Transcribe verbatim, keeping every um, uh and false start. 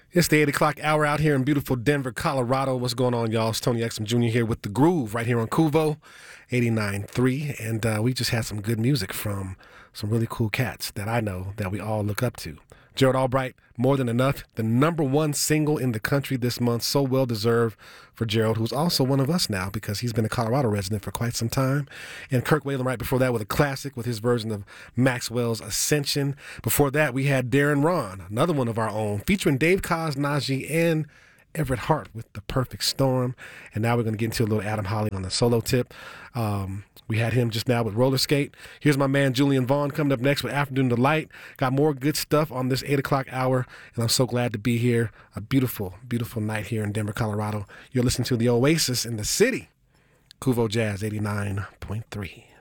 It's the eight o'clock hour out here in beautiful Denver, Colorado. What's going on, y'all? It's Tony Exum Junior here with The Groove right here on Kuvo eighty-nine point three. And uh, we just had some good music from some really cool cats that I know that we all look up to. Gerald Albright, More Than Enough, the number one single in the country this month. So well deserved for Gerald, who's also one of us now because he's been a Colorado resident for quite some time. And Kirk Whalum right before that with a classic with his version of Maxwell's Ascension. Before that, we had Darren Ron, another one of our own, featuring Dave Koz, Najee, and Everett Hart with The Perfect Storm. And now we're going to get into a little Adam Holly on the solo tip. Um, we had him just now with Roller Skate. Here's my man Julian Vaughn coming up next with Afternoon Delight. Got more good stuff on this eight o'clock hour, and I'm so glad to be here. A beautiful, beautiful night here in Denver, Colorado. You're listening to the Oasis in the city. Kuvo Jazz eighty-nine point three.